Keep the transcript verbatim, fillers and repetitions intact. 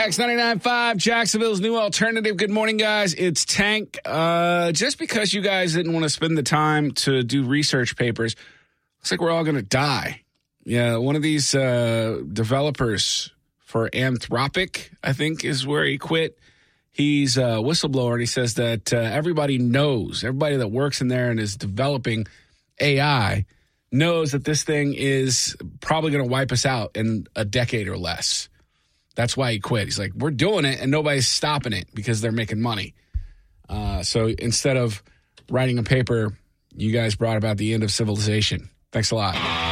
X ninety-nine point five, Jacksonville's new alternative. Good morning, guys. It's Tank. Uh, just because you guys didn't want to spend the time to do research papers, looks like we're all going to die. Yeah, one of these uh, developers for Anthropic, I think, is where he quit. He's a whistleblower, and he says that uh, everybody knows, everybody that works in there and is developing A I knows that this thing is probably going to wipe us out in a decade or less. That's why he quit. He's like, we're doing it, and nobody's stopping it because they're making money. Uh, so instead of writing a paper, you guys brought about the end of civilization. Thanks a lot.